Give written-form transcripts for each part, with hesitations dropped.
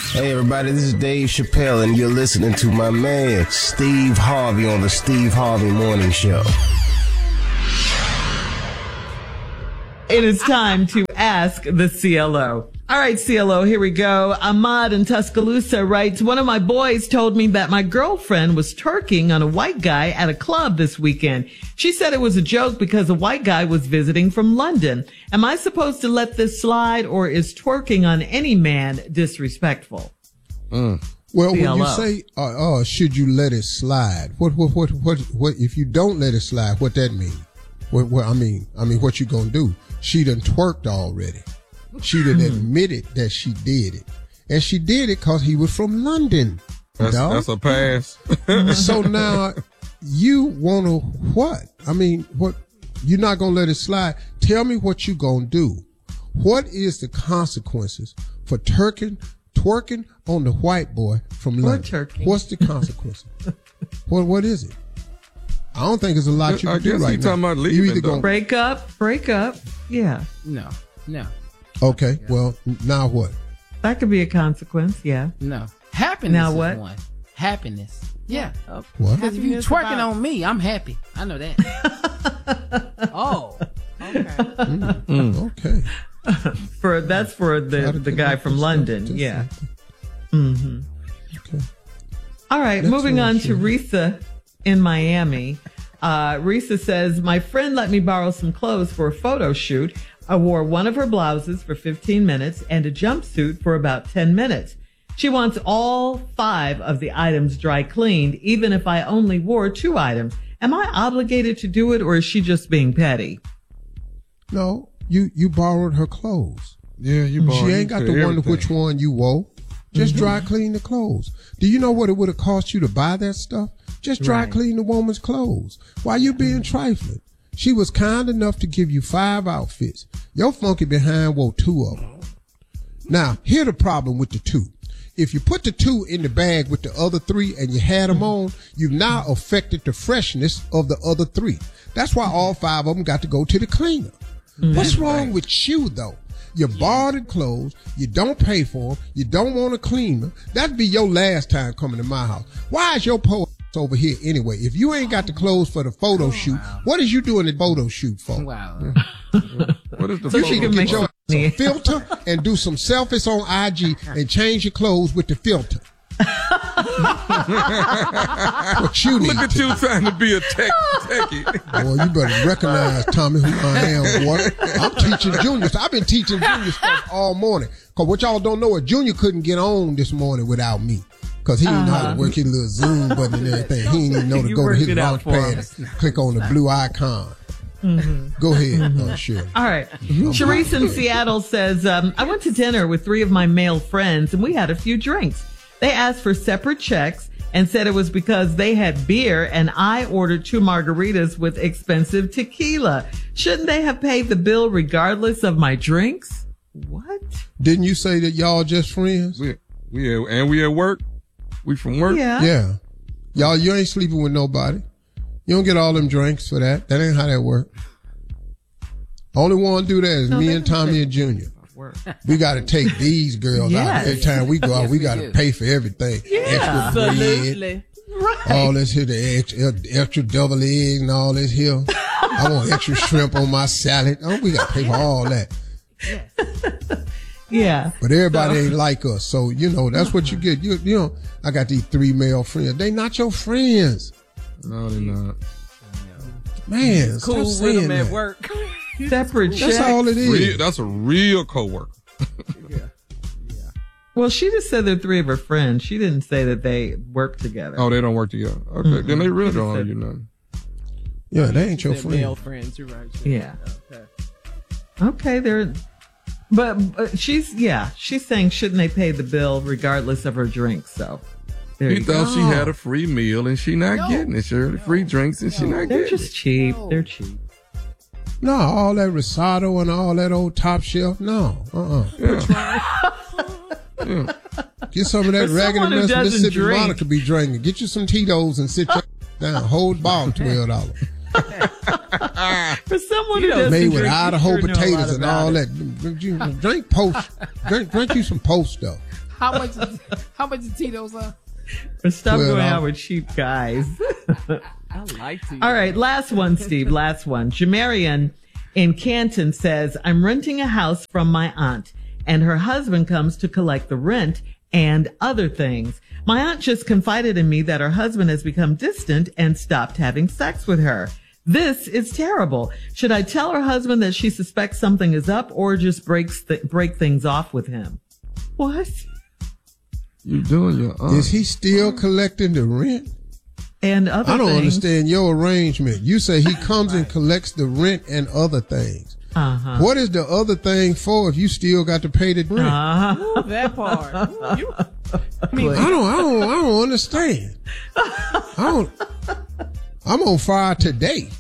Hey everybody, this is Dave Chappelle and you're listening to my man Steve Harvey on the Steve Harvey Morning Show. It is time to ask the CLO. All right, CLO, here we go. Ahmad in Tuscaloosa writes, one of my boys told me that my girlfriend was twerking on a white guy at a club this weekend. She said it was a joke because a white guy was visiting from London. Am I supposed to let this slide, or is twerking on any man disrespectful? Well, CLO. when you say, should you let it slide? What, if you don't let it slide, what that mean? I mean, what you gonna do? She done twerked already. She done admitted that she did it. And she did it cause he was from London. That's a pass. So now you want to what? I mean, what? You're not going to let it slide. Tell me what you going to do. What is the consequences for twerking on the white boy from London? What's the consequences? What is it? I don't think there's a lot you can do right now. Talking about leaving, you either going break up. Yeah. No. Okay. Well, now what? That could be a consequence. Yeah. No. Happiness now is what? one. Happiness. Yeah. What? Because if you're twerking on me, I'm happy. I know that. Oh. Okay. Okay. That's for the guy from London. Yeah. Mm-hmm. Okay. All right. Moving on to Risa in Miami. Risa says, my friend let me borrow some clothes for a photo shoot. I wore one of her blouses for 15 minutes and a jumpsuit for about 10 minutes. She wants all 5 of the items dry cleaned, even if I only wore 2 items. Am I obligated to do it, or is she just being petty? No, you borrowed her clothes. Yeah, you borrowed. She ain't got to wonder which one you wore. Just dry clean the clothes. Do you know what it would have cost you to buy that stuff? Just dry clean the woman's clothes. Why you being trifling? She was kind enough to give you 5 outfits. Your funky behind wore 2 of them. Now, here's the problem with the 2. If you put the 2 in the bag with the other 3 and you had them on, you've now affected the freshness of the other 3. That's why all 5 of them got to go to the cleaner. What's wrong with you, though? You borrowed the clothes, you don't pay for them, you don't want to clean them. That'd be your last time coming to my house. Why is your over here anyway? If you ain't got the clothes for the photo shoot, what is you doing the photo shoot for? Wow. What is the you should get your some filter and do some selfies on IG and change your clothes with the filter. What you need. Look at you trying to be a techie. Boy, you better recognize, Tommy, who I am, boy. I'm teaching juniors. I've been teaching junior stuff all morning. Cause what y'all don't know is Junior couldn't get on this morning without me. Cause he didn't know how to work his little Zoom button and everything. He didn't even know to go to his launch pad and click on the blue icon. Go ahead, Shirley. All right. Sharice in Seattle says, I went to dinner with 3 of my male friends and we had a few drinks. They asked for separate checks and said it was because they had beer and I ordered 2 margaritas with expensive tequila. Shouldn't they have paid the bill regardless of my drinks? What? Didn't you say that y'all just friends? We at work? We from work? Yeah. Y'all, you ain't sleeping with nobody. You don't get all them drinks for that. That ain't how that work. Only one do that is me and Tommy and Junior. We got to take these girls out. Every time we go out, we got to pay for everything. Extra bread. Right. All this here, the extra double egg and all this here. I want extra shrimp on my salad. Oh, we got to pay for all that. Yeah. But everybody ain't like us. So, that's what you get. You know, I got these 3 male friends. They not your friends. No, they're not. Man, cool with them at work. Separate checks. That's all it is. That's a real coworker. Well, she just said they're 3 of her friends. She didn't say that they work together. Oh, they don't work together. Okay, then they really don't owe you nothing. Yeah, they ain't your friend. Male friends, you're right. Yeah. Okay, they're... But she's saying shouldn't they pay the bill regardless of her drinks? So he thought she had a free meal and she not getting it. Shirley, free drinks and she not getting it. They're just cheap. They're cheap. No, all that risotto and all that old top shelf. No, Yeah. Get some of that raggedy Mississippi Monica be drinking. Get you some Tito's and sit down. Hold bottle $12. For someone who doesn't made with drink, Idaho potatoes and all it. that. Drink you some Post stuff. How much is Tito's? Stop Well, going out with cheap guys. I like Tito. All right, last one, Steve. Last one. Jamarian in Canton says, I'm renting a house from my aunt, and her husband comes to collect the rent and other things. My aunt just confided in me that her husband has become distant and stopped having sex with her. This is terrible. Should I tell her husband that she suspects something is up, or just break things off with him? What? You doing your Is he still collecting the rent? And other I don't things. understand your arrangement. You say he comes and collects the rent and other things. Uh-huh. What is the other thing for if you still got to pay the rent? Uh-huh. That part. I don't understand. I'm on fire today.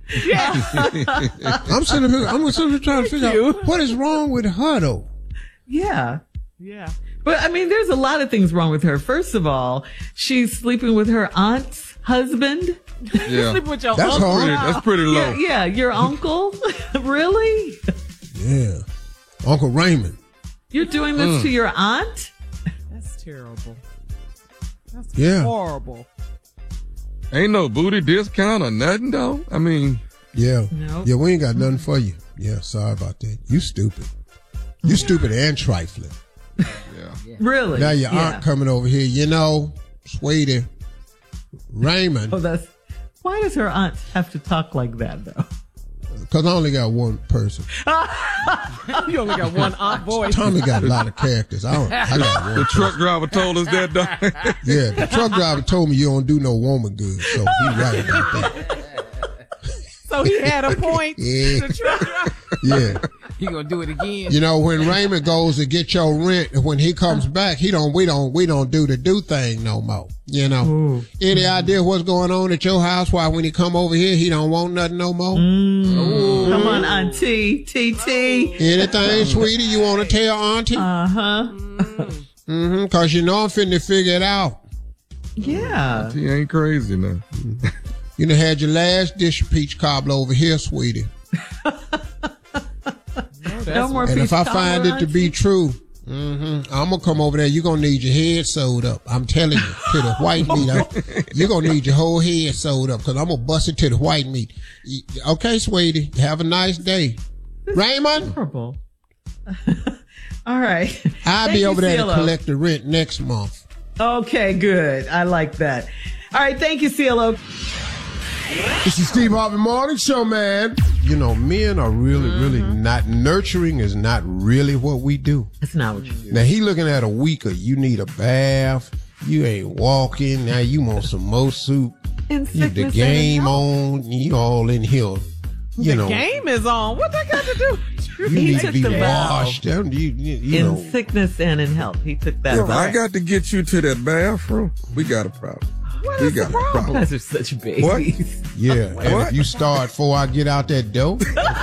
I'm sitting here trying to figure out what is wrong with her though. Yeah. Yeah. But I mean, there's a lot of things wrong with her. First of all, she's sleeping with her aunt's husband. Yeah. Sleep with your That's uncle. hard. That's pretty low. Yeah, your uncle? Really? Yeah. Uncle Raymond. You're doing this to your aunt? That's terrible. That's Yeah. horrible. Ain't no booty discount or nothing, though. I mean, Yeah. Nope. Yeah, we ain't got nothing for you. Yeah, sorry about that. You stupid. You stupid and trifling. yeah. Really? Now your Yeah. aunt coming over here, sweetie, Raymond, Why does her aunt have to talk like that, though? because I only got one person. You only got one aunt voice. Tommy got a lot of characters. I got one. The truck driver told us that, though. Yeah, the truck driver told me you don't do no woman good, so he right about that. So he had a point. Yeah. The truck driver. Yeah. He gonna do it again. You know, when Raymond goes to get your rent, when he comes back, we don't do the do thing no more. You know, any idea what's going on at your house? Why when he come over here, he don't want nothing no more? Come on, Auntie. TT. Anything, sweetie, you want to tell auntie? Uh-huh. Cause you know I'm finna figure it out. Yeah. He ain't crazy now. You done had your last dish of peach cobbler over here, sweetie. No more And peach if I cobbler, find it to be Auntie? true, I'm gonna come over there. You're gonna need your head sewed up. I'm telling you, to the white meat. You're gonna need your whole head sewed up because I'm gonna bust it to the white meat. Okay, sweetie. Have a nice day. Raymond, Horrible. All right. I'll Thank be you, over there CeeLo. to collect the rent next month. Okay, good. I like that. All right. Thank you, CeeLo. This is Steve Harvey Morning Show, man. You know, men are really not nurturing is not really what we do. That's not what you do. Now he looking at a weaker. You need a bath. You ain't walking. Now you want some more soup. In You, the sickness game and on. You all in here. You know, Game is on. What that got to do? you He need to took be the vow. washed. You in know. sickness and in health. He took that. If vow. I got to get you to that bathroom, we got a problem. We got a You problem. guys are such babies. What? Yeah, and What? if you start before I get out that door,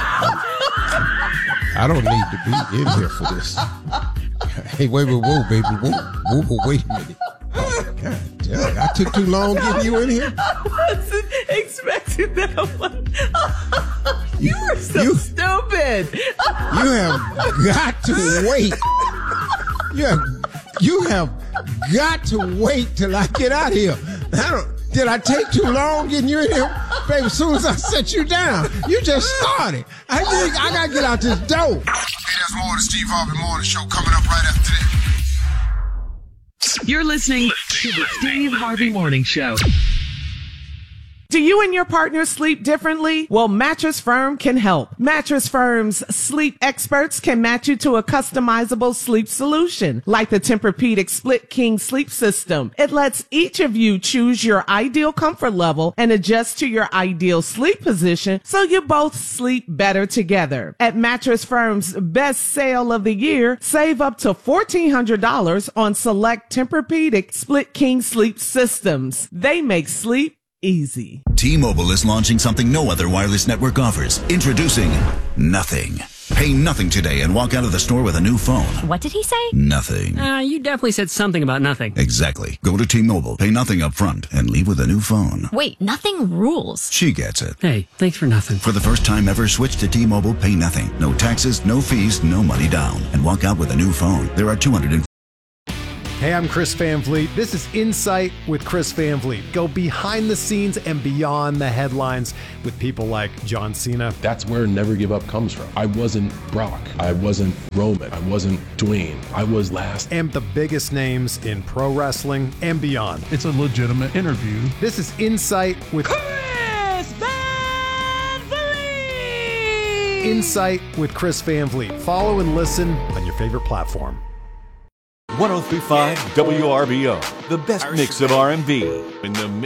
I don't need to be in here for this. Hey, wait, whoa, baby, whoa, wait a minute. Oh, God damn, I took too long getting you in here. I wasn't expecting that one. You were so stupid. You have got to wait. You have got to wait till I get out here. Did I take too long getting you in here? Baby, as soon as I set you down, you just started. I got to get out this door. Hey, there's more of the Steve Harvey Morning Show coming up right after this. You're listening to the Steve Harvey Morning Show. Do you and your partner sleep differently? Well, Mattress Firm can help. Mattress Firm's sleep experts can match you to a customizable sleep solution, like the Tempur-Pedic Split King Sleep System. It lets each of you choose your ideal comfort level and adjust to your ideal sleep position so you both sleep better together. At Mattress Firm's best sale of the year, save up to $1,400 on select Tempur-Pedic Split King Sleep Systems. They make sleep easy. T-Mobile is launching something no other wireless network offers. Introducing Nothing. Pay nothing today and walk out of the store with a new phone. What did he say? Nothing. You definitely said something about nothing. Exactly. Go to T-Mobile, pay nothing up front, and leave with a new phone. Wait, nothing rules. She gets it. Hey, thanks for nothing. For the first time ever, switch to T-Mobile, pay nothing. No taxes, no fees, no money down. And walk out with a new phone. There are Hey, I'm Chris Van Vliet. This is Insight with Chris Van Vliet. Go behind the scenes and beyond the headlines with people like John Cena. That's where Never Give Up comes from. I wasn't Brock. I wasn't Roman. I wasn't Dwayne. I was last. And the biggest names in pro wrestling and beyond. It's a legitimate interview. This is Insight with Chris Van Vliet. Insight with Chris Van Vliet. Follow and listen on your favorite platform. 103.5 WRBO, the best mix of R&B in the